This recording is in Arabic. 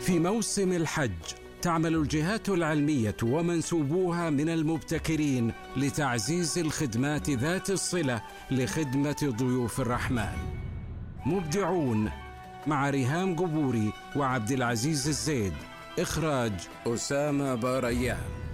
في موسم الحج تعمل الجهات العلمية ومنسوبوها من المبتكرين لتعزيز الخدمات ذات الصلة لخدمة ضيوف الرحمن. مبدعون مع ريهام قبوري وعبد العزيز الزيد. إخراج أسامة باريان.